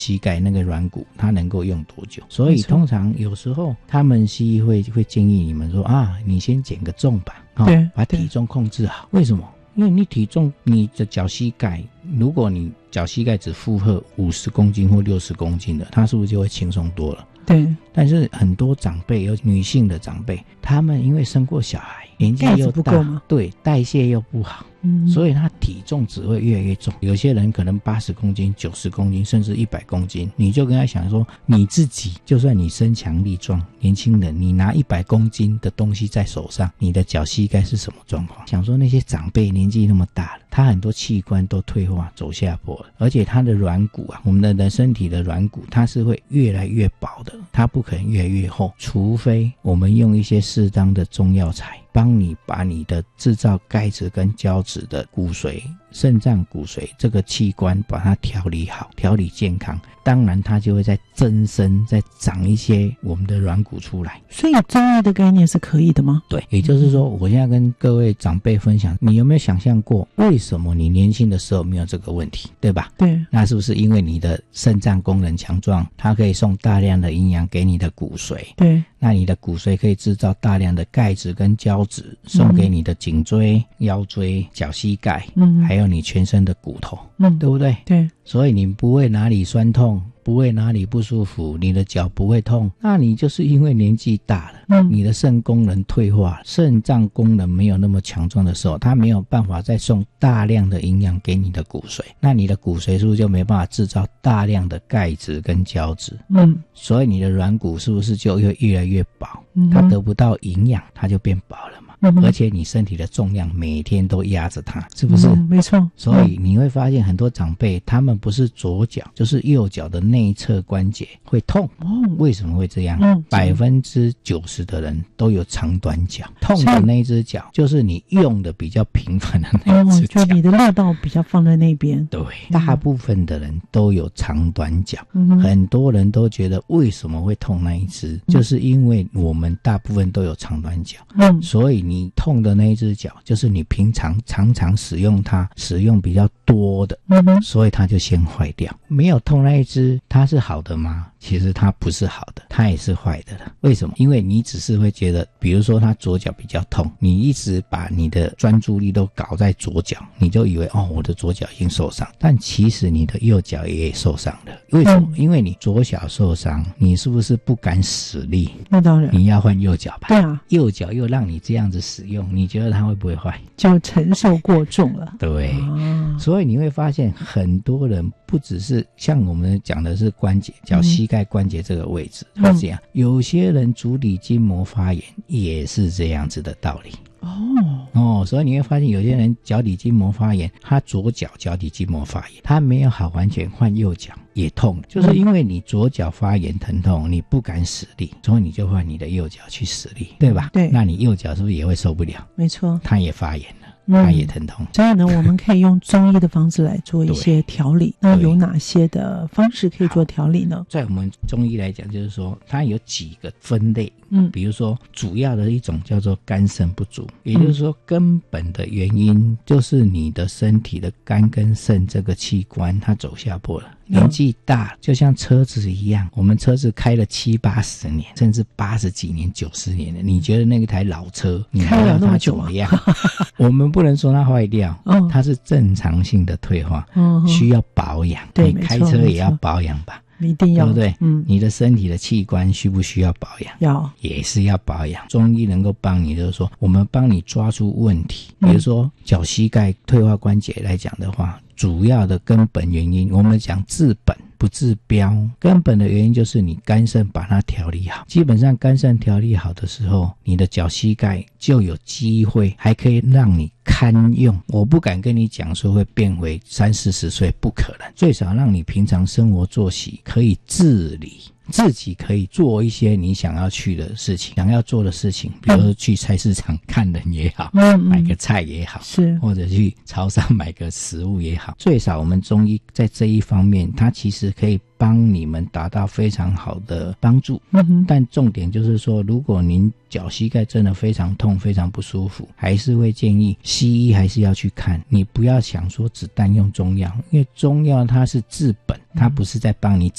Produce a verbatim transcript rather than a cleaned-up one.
膝盖那个软骨它能够用多久。所以通常有时候他们西医会会建议你们说啊，你先减个重吧，哦， 对， 把体重控制好。为什么？因为你体重，你的脚膝盖，如果你脚膝盖只负荷五十公斤或六十公斤的，它是不是就会轻松多了？ 对。 但是很多长辈，有女性的长辈，他们因为生过小孩，年纪又大，对，代谢又不好，嗯，所以他体重只会越来越重。有些人可能八十公斤、九十公斤，甚至一百公斤，你就跟他想说，你自己就算你身强力壮，年轻人，你拿一百公斤的东西在手上，你的脚膝盖是什么状况？想说那些长辈年纪那么大了，他很多器官都退化走下坡了，而且他的软骨啊，我们的人身体的软骨，它是会越来越薄的，它不可能越来越厚，除非我们用一些适当的中药材帮你把你的制造钙质跟胶质的骨髓、肾脏骨髓这个器官把它调理好，调理健康，当然它就会再增生，再长一些我们的软骨出来。 所以中医的概念是可以的吗？ 对，也就是说我现在跟各位长辈分享，你有没有想象过为什么你年轻的时候没有这个问题，对吧？ 对， 那是不是因为你的肾脏功能强壮，它可以送大量的营养给你的骨髓？ 对， 那你的骨髓可以制造大量的钙质跟胶质，送给你的颈椎、嗯、腰椎、脚膝盖，嗯，还有你全身的骨头，嗯，对不对？ 对， 所以你不会哪里酸痛，不会哪里不舒服，你的脚不会痛，那你就是因为年纪大了，嗯，你的肾功能退化了，肾脏功能没有那么强壮的时候，它没有办法再送大量的营养给你的骨髓，那你的骨髓是不是就没办法制造大量的钙质跟胶质？嗯，所以你的软骨是不是就会越来越薄？嗯，它得不到营养，它就变薄了嘛。嗯，而且你身体的重量每天都压着它，是不是？ 嗯，没错。 所以你会发现很多长辈，他们不是左脚就是右脚的内侧关节会痛。哦，为什么会这样？嗯，百分之九十的人都有长短脚，痛的那一只脚就是你用的比较频繁的那一只脚， 哦，就你的力道比较放在那边。 对，大部分的人都有长短脚，嗯，很多人都觉得为什么会痛那一只，嗯，就是因为我们大部分都有长短脚，嗯，所以你痛的那一只脚就是你平常常常使用它使用比较多的，嗯，所以它就先坏掉。没有痛那一只它是好的吗？其实它不是好的，它也是坏的了。为什么？因为你只是会觉得，比如说他左脚比较痛，你一直把你的专注力都搞在左脚，你就以为哦，我的左脚已经受伤，但其实你的右脚也受伤了。为什么？嗯，因为你左脚受伤，你是不是不敢使力？ 那当然， 你要换右脚吧？ 对啊， 右脚又让你这样子使用，你觉得它会不会坏？ 就承受过重了。 对，哦，所以你会发现很多人不只是像我们讲的是关节，脚膝盖关节这个位置，嗯，会这样。有些人足底筋膜发炎也是这样子的道理。哦哦，所以你会发现有些人脚底筋膜发炎，他左脚脚底筋膜发炎，他没有好完全换右脚也痛，就是因为你左脚发炎疼痛，你不敢使力，所以你就换你的右脚去使力，对吧？对，那你右脚是不是也会受不了？没错，他也发炎了。它也疼痛， 所以呢，我们可以用中医的方式来做一些调理。那有哪些的方式可以做调理呢？ 在我们中医来讲，就是说它有几个分类，嗯，比如说主要的一种叫做肝肾不足，也就是说根本的原因就是你的身体的肝跟肾这个器官它走下坡了。年纪大就像车子一样，我们车子开了七八十年甚至八十几年九十年了，你觉得那台老车你开了那么久怎么样？我们不能说它坏掉，哦，它是正常性的退化，哦，需要保养。对，你开车也要保养吧， 一定要， 对不对？嗯，你的身体的器官需不需要保养？ 要， 也是要保养。中医能够帮你，就是说我们帮你抓出问题，比如说脚膝盖退化关节来讲的话，主要的根本原因，我们讲治本不治标，根本的原因就是你肝肾把它调理好。基本上肝肾调理好的时候，你的脚膝盖就有机会还可以让你堪用。我不敢跟你讲说会变回三四十岁，不可能，最少让你平常生活作息可以自理， 自己可以做一些你想要去的事情，想要做的事情，比如说去菜市场看人也好，嗯、买个菜也好， 是， 或者去超商买个食物也好，最少我们中医在这一方面，它其实可以帮你们达到非常好的帮助。嗯，但重点就是说，如果您脚膝盖真的非常痛非常不舒服，还是会建议西医还是要去看，你不要想说只单用中药，因为中药它是治本，它不是在帮你